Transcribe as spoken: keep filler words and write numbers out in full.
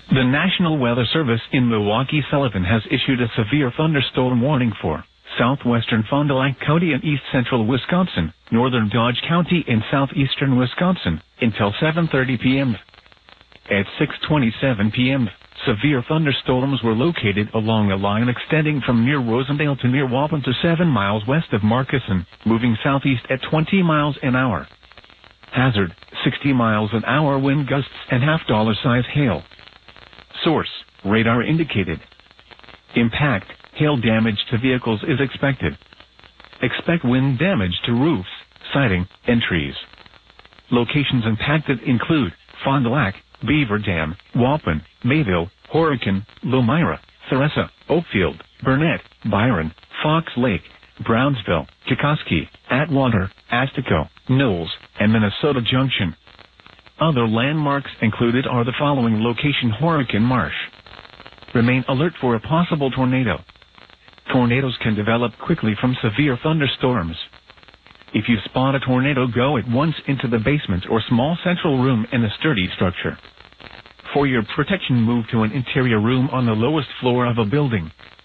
The National Weather Service in Milwaukee-Sullivan has issued a severe thunderstorm warning for southwestern Fond du Lac County and east central Wisconsin, northern Dodge County and southeastern Wisconsin, until seven thirty p.m. At six twenty-seven p.m., severe thunderstorms were located along a line extending from near Rosendale to near Waupun to seven miles west of Markesan, moving southeast at twenty miles an hour. Hazard, sixty miles an hour wind gusts and half-dollar size hail. Source, radar indicated. Impact, hail damage to vehicles is expected. Expect wind damage to roofs, siding, and trees. Locations impacted include Fond du Lac, Beaver Dam, Waupun, Mayville, Horicon, Lomira, Theresa, Oakfield, Burnett, Byron, Fox Lake, Brownsville, Chikoski, Atwater, Astico, Knowles, and Minnesota Junction. Other landmarks included are the following location: Horicon Marsh. Remain alert for a possible tornado. Tornadoes can develop quickly from severe thunderstorms. If you spot a tornado, go at once into the basement or small central room in a sturdy structure. For your protection, move to an interior room on the lowest floor of a building.